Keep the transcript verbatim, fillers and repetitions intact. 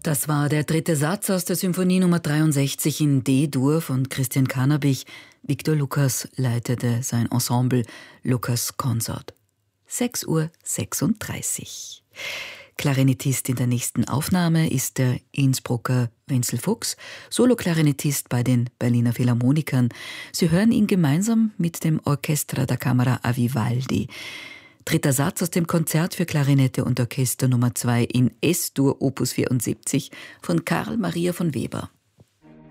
Das war der dritte Satz aus der Symphonie Nummer dreiundsechzig in D-Dur von Christian Carnabich. Viktor Lukas leitete sein Ensemble Lukas Consort. sechs Uhr sechsunddreißig. Klarinettist in der nächsten Aufnahme ist der Innsbrucker Wenzel Fuchs, Soloklarinettist bei den Berliner Philharmonikern. Sie hören ihn gemeinsam mit dem Orchestra da Camera a Vivaldi. Dritter Satz aus dem Konzert für Klarinette und Orchester Nummer zwei in S-Dur Opus vierundsiebzig von Karl Maria von Weber.